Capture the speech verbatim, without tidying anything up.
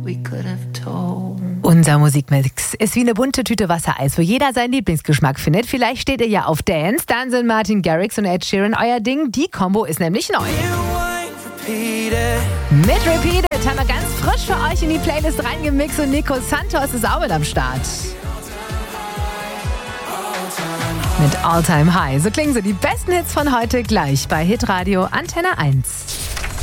we could have told. Unser Musikmix ist wie eine bunte Tüte Wassereis, wo jeder seinen Lieblingsgeschmack findet. Vielleicht steht ihr ja auf Dance, dann sind Martin Garrix und Ed Sheeran euer Ding. Die Kombo ist nämlich neu. Mit Repeated haben wir ganz frisch für euch in die Playlist reingemixt und Nico Santos ist auch mit am Start. Mit All Time High. So klingen so die besten Hits von heute gleich bei Hitradio Antenne eins.